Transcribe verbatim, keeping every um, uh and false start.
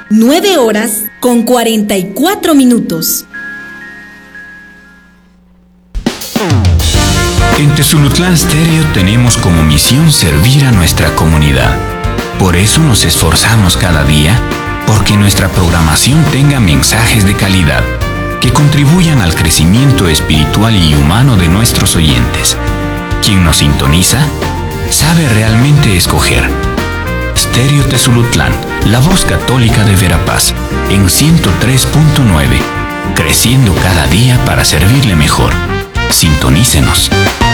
nueve horas con cuarenta y cuatro minutos. En Tezulutlán Stereo tenemos como misión servir a nuestra comunidad. Por eso nos esforzamos cada día porque nuestra programación tenga mensajes de calidad que contribuyan al crecimiento espiritual y humano de nuestros oyentes. Quien nos sintoniza sabe realmente escoger. Stereo Tezulutlán, la voz católica de Verapaz, en ciento tres punto nueve, creciendo cada día para servirle mejor. Sintonícenos.